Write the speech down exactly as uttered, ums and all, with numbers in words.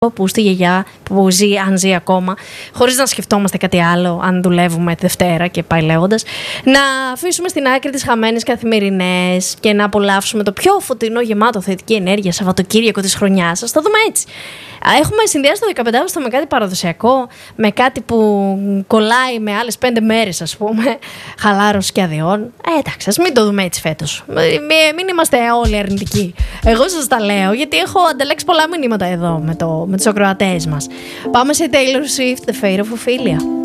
που στη γιαγιά που ζει, αν ζει ακόμα, χωρίς να σκεφτόμαστε κάτι άλλο, αν δουλεύουμε τη Δευτέρα και πάει λέγοντας, να αφήσουμε στην άκρη τις χαμένες καθημερινές και να απολαύσουμε το πιο φωτεινό, γεμάτο θετική ενέργεια Σαββατοκύριακο της χρονιάς. Σας το δούμε έτσι. Έχουμε συνδυάσει το δεκαπέντε Αύγουστο με κάτι παραδοσιακό, με κάτι που κολλάει με άλλες πέντε μέρες, ας πούμε, χαλάρωση και αδειών. Ε, εντάξει, ας μην το δούμε έτσι φέτος. Μην είμαστε όλοι αρνητικοί. Εγώ σας τα λέω, γιατί έχω ανταλλάξει πολλά μηνύματα εδώ με, το, με τους ακροατές μας. Πάμε σε Taylor Swift, The Fate of Ophelia.